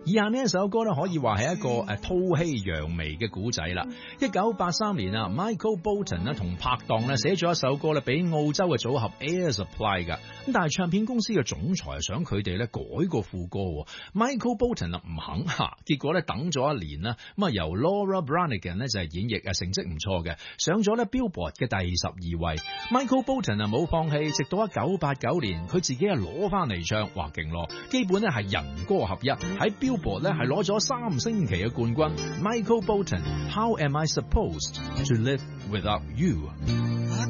以下呢一首歌咧，可以話係一個吐氣揚眉嘅古仔啦。1983年啊 ，Michael Bolton 咧同拍檔咧寫咗一首歌咧，俾澳洲嘅組合 Air Supply 噶。咁但係唱片公司嘅總裁想佢哋咧改個副歌，Michael Bolton 唔肯吓，結果咧等咗一年啦，咁啊由 Laura Branigan 咧就係演繹，成績唔錯嘅，上咗咧 Billboard 嘅第12位。Michael Bolton 啊冇放棄，直到1989年佢自己攞翻嚟唱，哇勁咯！基本咧係人歌合一，喺 Billboard 咧係攞咗3星期嘅冠軍。Michael Bolton，How am I supposed to live without you？